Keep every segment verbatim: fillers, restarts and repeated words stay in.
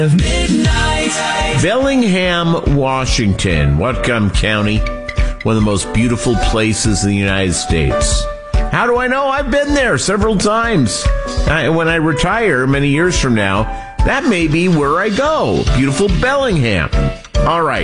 Midnight. Bellingham, Washington, Whatcom County, one of the most beautiful places in the United States. How do I know? I've been there several times. I, when I retire many years from now, that may be where I go. Beautiful Bellingham. All right.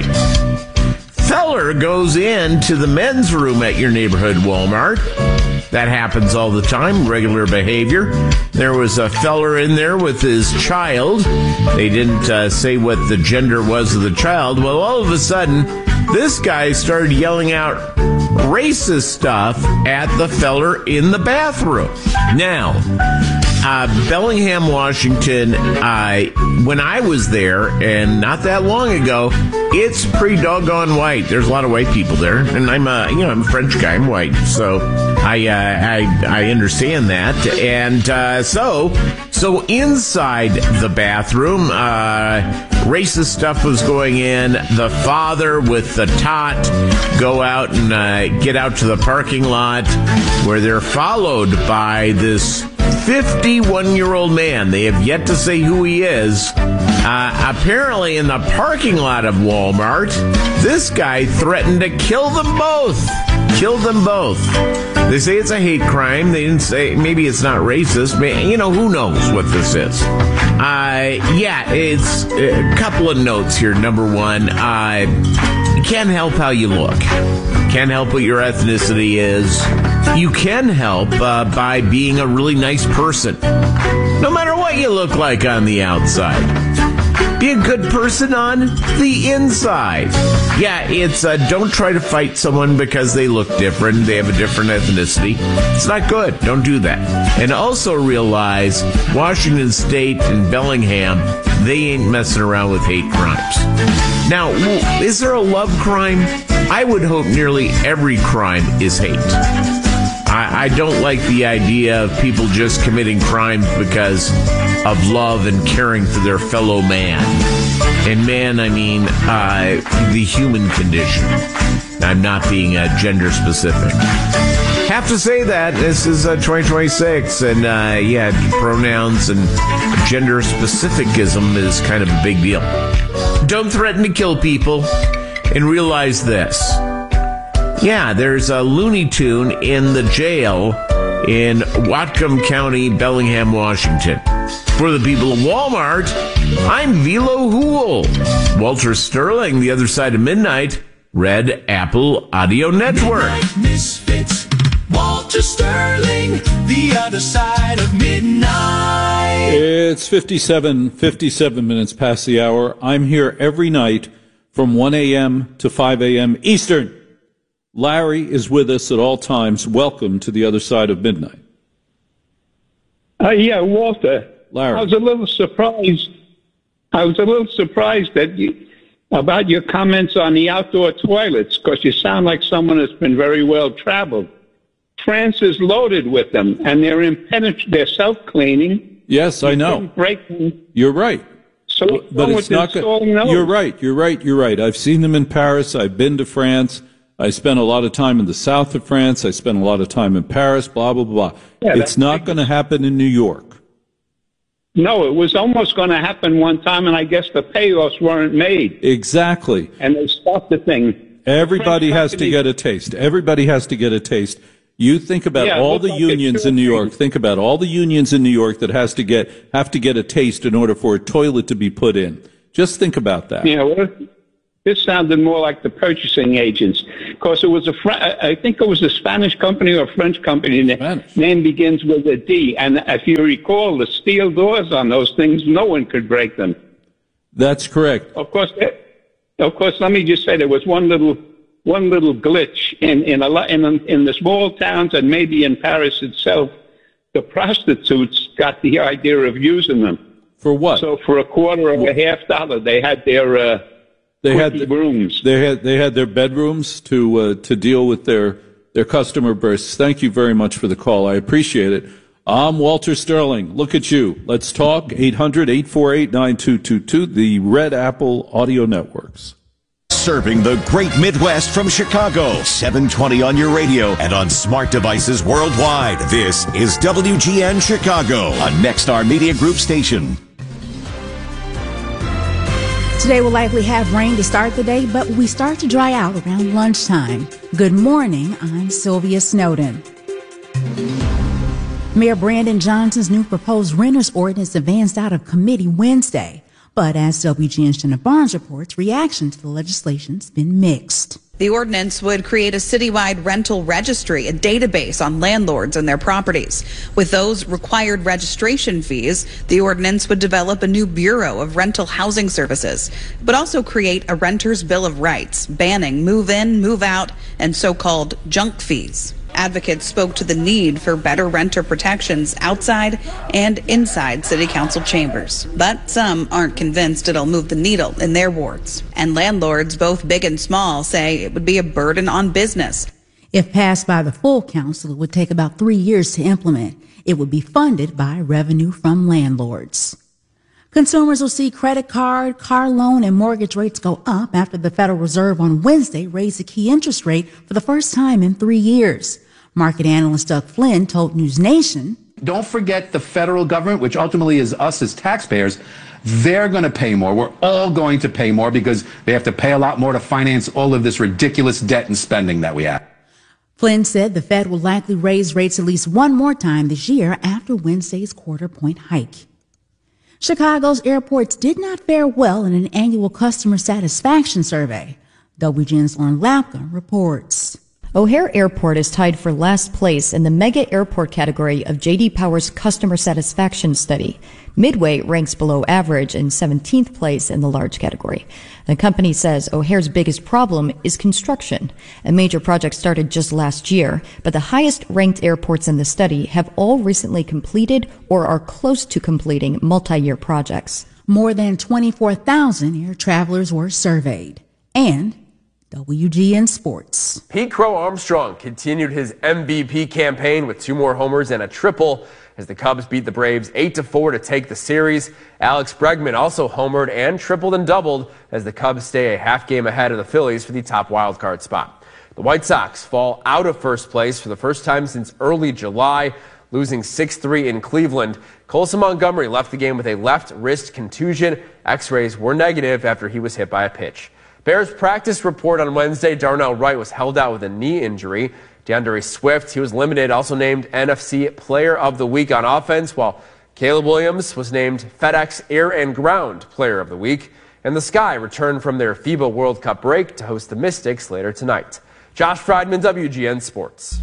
Feller goes into the men's room at your neighborhood Walmart. That happens all the time, regular behavior. There was a feller in there with his child. They didn't uh, say what the gender was of the child. Well, all of a sudden, this guy started yelling out racist stuff at the feller in the bathroom. Now, uh, Bellingham, Washington, uh, when I was there, and not that long ago, it's pretty doggone white. There's a lot of white people there, and I'm a, you know, I'm a French guy. I'm white, so I, uh, I, I understand that. And uh, so, so inside the bathroom, uh, racist stuff was going in. The father with the tot go out and uh, get out to the parking lot, where they're followed by this fifty-one-year-old man. They have yet to say who he is. Uh, apparently, in the parking lot of Walmart, this guy threatened to kill them both. Kill them both. They say it's a hate crime. They didn't say, maybe it's not racist. You know, who knows what this is? Uh, yeah, it's a couple of notes here. Number one, uh, you can't help how you look. Can't help what your ethnicity is. You can help uh, by being a really nice person, no matter what you look like on the outside. Be a good person on the inside. Yeah, it's uh, don't try to fight someone because they look different, they have a different ethnicity. It's not good. Don't do that. And also realize Washington State and Bellingham, they ain't messing around with hate crimes. Now, is there a love crime? I would hope nearly every crime is hate. I, I don't like the idea of people just committing crimes because of love and caring for their fellow man. And man, I mean uh, the human condition. I'm not being uh, gender specific. Have to say that this is uh, twenty twenty-six, and uh, yeah, pronouns and gender specificism is kind of a big deal. Don't threaten to kill people, and realize this. Yeah, there's a Looney Tune in the jail in Whatcom County, Bellingham, Washington. For the people of Walmart, I'm Velo Hool. Walter Sterling, the other side of midnight, Red Apple Audio Network. Midnight Misfits, Walter Sterling, the other side of midnight. It's fifty-seven, fifty-seven minutes past the hour. I'm here every night from one a.m. to five a.m. Eastern. Larry is with us at all times. Welcome to the other side of midnight. Uh, yeah, Walter. Larry. I was a little surprised. I was a little surprised that you, about your comments on the outdoor toilets, because you sound like someone that's been very well traveled. France is loaded with them, and they're impenetrable. They're self-cleaning. Yes, I know. Break them. You're right. So, but it's not good. You're right. You're right. You're right. I've seen them in Paris. I've been to France. I spent a lot of time in the south of France. I spent a lot of time in Paris, blah, blah, blah. Yeah, it's not going to happen in New York. No, it was almost going to happen one time, and I guess the payoffs weren't made. Exactly. And they stopped the thing. Everybody has to get a taste. Everybody has to get a taste. You think about yeah, all the like unions in New York. Think about all the unions in New York that has to get have to get a taste in order for a toilet to be put in. Just think about that. Yeah, well, this sounded more like the purchasing agents, because it was a Fr- I think it was a Spanish company or a French company. The Spanish. name begins with a D, and if you recall, the steel doors on those things, no one could break them. That's correct. Of course, of course. Let me just say there was one little one little glitch in in a lot in in the small towns and maybe in Paris itself. The prostitutes got the idea of using them. For what? So for a quarter of a half dollar, they had their uh, They had the, rooms. They had they had their bedrooms to uh, to deal with their their customer bursts. Thank you very much for the call. I appreciate it. I'm Walter Sterling. Look at you. Let's talk. eight hundred, eight four eight, nine two two two. The Red Apple Audio Networks. Serving the great Midwest from Chicago. seven twenty on your radio and on smart devices worldwide. This is W G N Chicago, a Nexstar Media Group station. Today we'll likely have rain to start the day, but we start to dry out around lunchtime. Good morning, I'm Sylvia Snowden. Mayor Brandon Johnson's new proposed renters ordinance advanced out of committee Wednesday. But as W G N's Jenna Barnes reports, reaction to the legislation's been mixed. The ordinance would create a citywide rental registry, a database on landlords and their properties. With those required registration fees, the ordinance would develop a new bureau of rental housing services, but also create a renter's bill of rights, banning move-in, move-out, and so-called junk fees. Advocates spoke to the need for better renter protections outside and inside city council chambers. But some aren't convinced it'll move the needle in their wards. And landlords, both big and small, say it would be a burden on business. If passed by the full council, it would take about three years to implement. It would be funded by revenue from landlords. Consumers will see credit card, car loan, and mortgage rates go up after the Federal Reserve on Wednesday raised the key interest rate for the first time in three years. Market analyst Doug Flynn told News Nation, "Don't forget the federal government, which ultimately is us as taxpayers. They're going to pay more. We're all going to pay more because they have to pay a lot more to finance all of this ridiculous debt and spending that we have." Flynn said the Fed will likely raise rates at least one more time this year after Wednesday's quarter-point hike. Chicago's airports did not fare well in an annual customer satisfaction survey. W G N's Lauren Lapka reports. O'Hare Airport is tied for last place in the mega airport category of J D Power's customer satisfaction study. Midway ranks below average in seventeenth place in the large category. The company says O'Hare's biggest problem is construction. A major project started just last year, but the highest ranked airports in the study have all recently completed or are close to completing multi-year projects. More than twenty-four thousand air travelers were surveyed. And W G N Sports. Pete Crow Armstrong continued his M V P campaign with two more homers and a triple as the Cubs beat the Braves eight to four to take the series. Alex Bregman also homered and tripled and doubled as the Cubs stay a half game ahead of the Phillies for the top wildcard spot. The White Sox fall out of first place for the first time since early July, losing six three in Cleveland. Colson Montgomery left the game with a left wrist contusion. X-rays were negative after he was hit by a pitch. Bears practice report on Wednesday, Darnell Wright was held out with a knee injury. DeAndre Swift, he was limited, also named N F C Player of the Week on offense, while Caleb Williams was named FedEx Air and Ground Player of the Week. And the Sky returned from their FIBA World Cup break to host the Mystics later tonight. Josh Friedman, W G N Sports.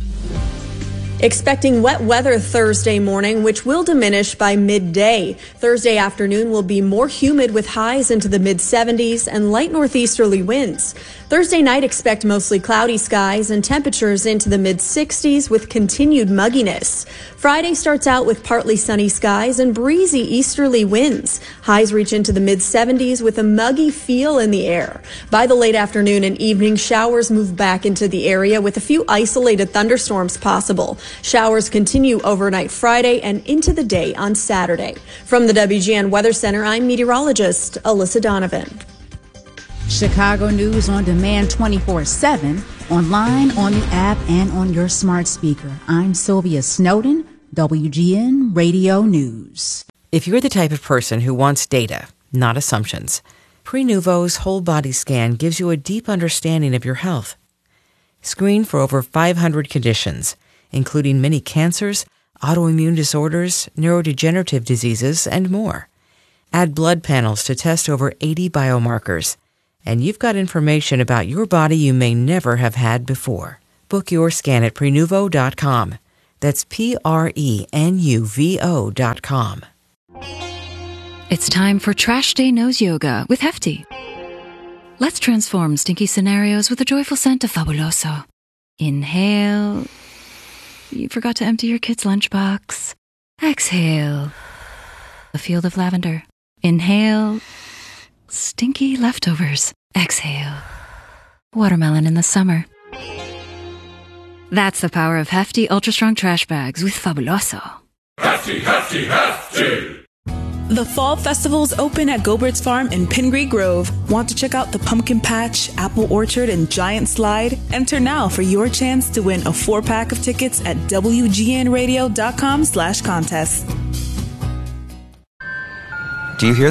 Expecting wet weather Thursday morning, which will diminish by midday. Thursday afternoon will be more humid with highs into the mid seventies and light northeasterly winds. Thursday night, expect mostly cloudy skies and temperatures into the mid sixties with continued mugginess. Friday starts out with partly sunny skies and breezy easterly winds. Highs reach into the mid seventies with a muggy feel in the air. By the late afternoon and evening, showers move back into the area with a few isolated thunderstorms possible. Showers continue overnight Friday and into the day on Saturday. From the W G N Weather Center, I'm meteorologist Alyssa Donovan. Chicago News on demand twenty-four seven, online, on the app, and on your smart speaker. I'm Sylvia Snowden, W G N Radio News. If you're the type of person who wants data, not assumptions, Prenuvo's whole body scan gives you a deep understanding of your health. Screen for over five hundred conditions, including many cancers, autoimmune disorders, neurodegenerative diseases, and more. Add blood panels to test over eighty biomarkers. And you've got information about your body you may never have had before. Book your scan at Prenuvo dot com. That's P R E N U V O dot com. It's time for Trash Day Nose Yoga with Hefty. Let's transform stinky scenarios with a joyful scent of Fabuloso. Inhale. You forgot to empty your kid's lunchbox. Exhale. A field of lavender. Inhale. Stinky leftovers. Exhale. Watermelon in the summer. That's the power of Hefty Ultra Strong Trash Bags with Fabuloso. Hefty, hefty, hefty! The Fall Festival's open at Gobert's Farm in Pingree Grove. Want to check out the Pumpkin Patch, Apple Orchard, and Giant Slide? Enter now for your chance to win a four-pack of tickets at W G N radio dot com slash contest. Do you hear that?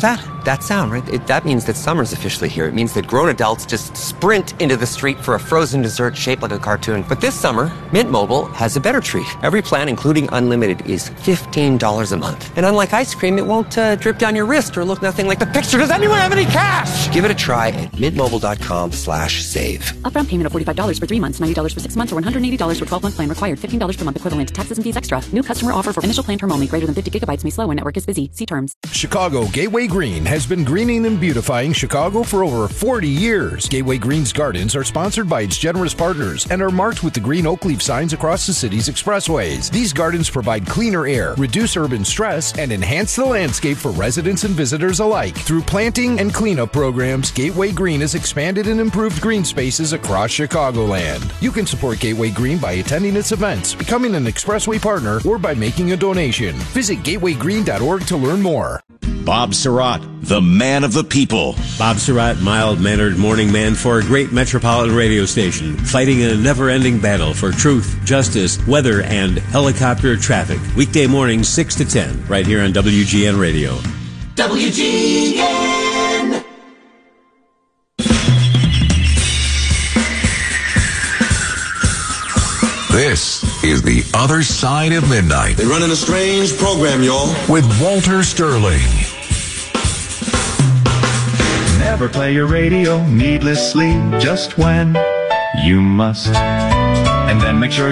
That sound, right? It, that means that summer's officially here. It means that grown adults just sprint into the street for a frozen dessert shaped like a cartoon. But this summer, Mint Mobile has a better treat. Every plan, including unlimited, is fifteen dollars a month. And unlike ice cream, it won't uh, drip down your wrist or look nothing like the picture. Does anyone have any cash? Give it a try at mintmobile.com slash save. Upfront payment of forty-five dollars for three months, ninety dollars for six months, or one hundred eighty dollars for twelve-month plan required. fifteen dollars per month equivalent. Taxes and fees extra. New customer offer for initial plan term only. Greater than fifty gigabytes may slow when network is busy. See terms. Chicago Gateway Green has been greening and beautifying Chicago for over forty years. Gateway Green's gardens are sponsored by its generous partners and are marked with the green oak leaf signs across the city's expressways. These gardens provide cleaner air, reduce urban stress, and enhance the landscape for residents and visitors alike. Through planting and cleanup programs, Gateway Green has expanded and improved green spaces across Chicagoland. You can support Gateway Green by attending its events, becoming an expressway partner, or by making a donation. Visit gateway green dot org to learn more. Bob Surratt, the man of the people. Bob Surratt, mild-mannered morning man for a great metropolitan radio station, fighting in a never-ending battle for truth, justice, weather, and helicopter traffic. Weekday mornings, six to ten, right here on W G N Radio. W G N. This is The Other Side of Midnight. They're running a strange program, y'all. With Walter Sterling. Never play your radio needlessly, just when you must. And then make sure